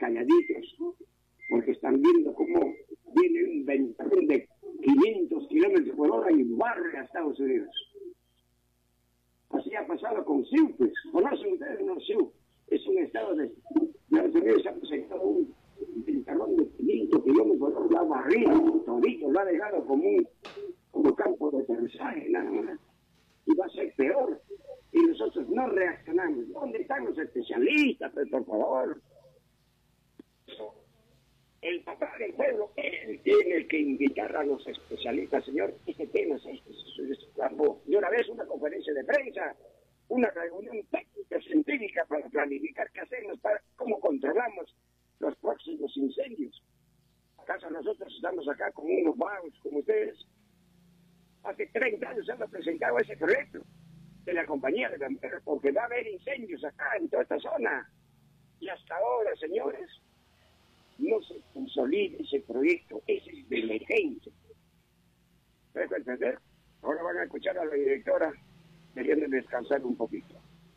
calladitos, porque están viendo cómo viene un ventarrón de 500 kilómetros por hora y barre a Estados Unidos. Así ha pasado con Sioux, pues. ¿Conocen ustedes? No, Sioux es un estado de Estados Unidos, ha presentado un ventarrón de 500 kilómetros por hora, lo ha barrido todito, lo ha dejado como campo de aterrizaje, nada más. Y va a ser peor. Y nosotros no reaccionamos. ¿Dónde están los especialistas? Pues, por favor. El papá del pueblo, él tiene que invitar a los especialistas, señor. Este tema es de una vez una conferencia de prensa, una reunión técnica, científica para planificar qué hacemos, cómo controlamos los próximos incendios. ¿Acaso nosotros estamos acá con unos vagos como ustedes? Hace 30 años se han presentado ese proyecto de la compañía de bomberos, porque va a haber incendios acá en toda esta zona. Y hasta ahora, señores, no se consolida ese proyecto, ese es de emergencia. ¿Puedes entender? Ahora van a escuchar a la directora, debiendo descansar un poquito.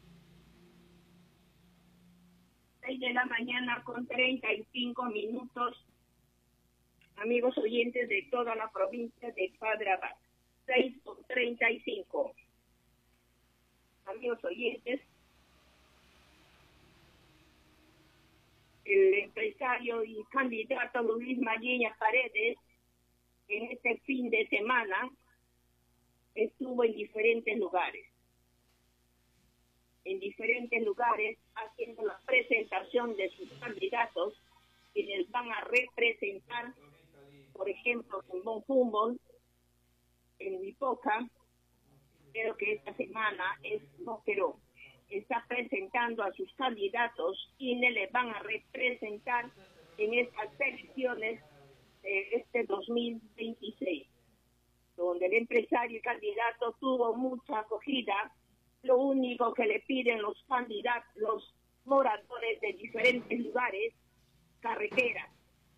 6 de la mañana con 35 minutos, amigos oyentes de toda la provincia de Padre Abad. 6:35. Amigos oyentes, el empresario y candidato Luis Maguiña Paredes en este fin de semana estuvo en diferentes lugares haciendo la presentación de sus candidatos que les van a representar, por ejemplo, en Bonfumbo, en Wipoca. Creo que esta semana está presentando a sus candidatos y les van a representar en estas elecciones este 2026, donde el empresario y candidato tuvo mucha acogida. Lo único que le piden los candidatos, los moradores de diferentes lugares, carreteras.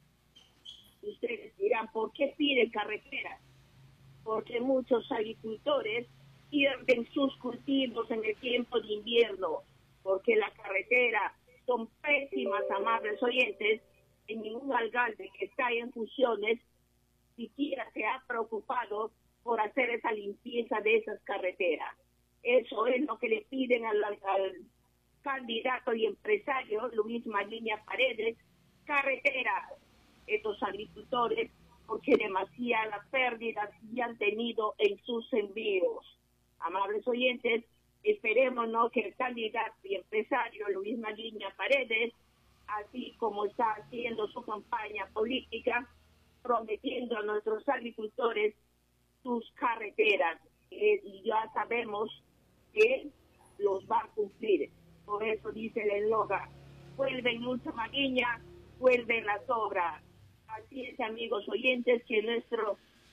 Ustedes dirán, ¿por qué piden carreteras? Porque muchos agricultores pierden sus cultivos en el tiempo de invierno, porque las carreteras son pésimas, amables oyentes. En ningún alcalde que está en funciones siquiera se ha preocupado por hacer esa limpieza de esas carreteras. Eso es lo que le piden al candidato y empresario Luis Maguiña Paredes, carreteras. Estos agricultores, porque demasiadas pérdidas ya han tenido en sus envíos. Amables oyentes, esperemos que el candidato y empresario Luis Maguiña Paredes, así como está haciendo su campaña política, prometiendo a nuestros agricultores sus carreteras, y ya sabemos que los va a cumplir. Por eso dice el eslogan: vuelven mucha Maguiña, vuelven las obras. Así es, amigos oyentes, que nuestro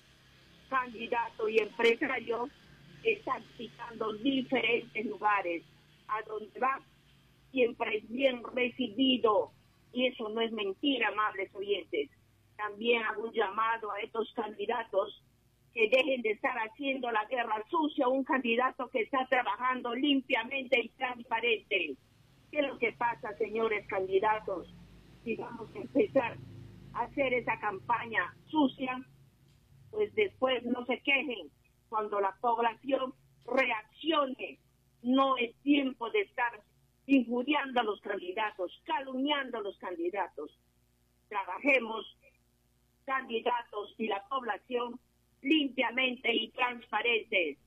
candidato y empresario está visitando diferentes lugares. A donde va, siempre es bien recibido, y eso no es mentira, amables oyentes. También hago un llamado a estos candidatos que dejen de estar haciendo la guerra sucia a un candidato que está trabajando limpiamente y transparente. ¿Qué es lo que pasa, señores candidatos? Si vamos a empezar a hacer esa campaña sucia, pues después no se quejen cuando la población reaccione. No es tiempo de estar injuriando a los candidatos, calumniando a los candidatos. Trabajemos, candidatos y la población, limpiamente y transparentes,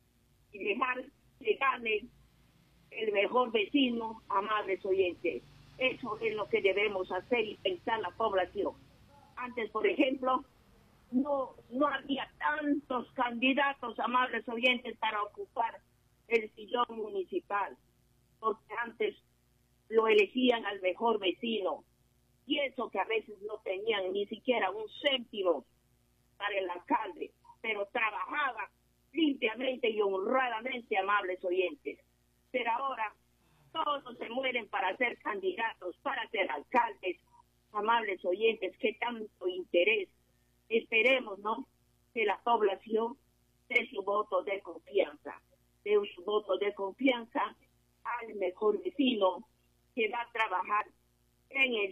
y dejar que gane el mejor vecino, amables oyentes. Eso es lo que debemos hacer y pensar la población. Antes, por ejemplo, no había tantos candidatos, amables oyentes, para ocupar el sillón municipal, porque antes lo elegían al mejor vecino, y eso que a veces no tenían ni siquiera un céntimo para el alcalde, pero trabajaba limpiamente y honradamente, amables oyentes. Pero ahora todos se mueren para ser candidatos, para ser alcaldes. Amables oyentes, qué tanto interés. Esperemos, que la población dé su voto de confianza, al mejor vecino que va a trabajar en el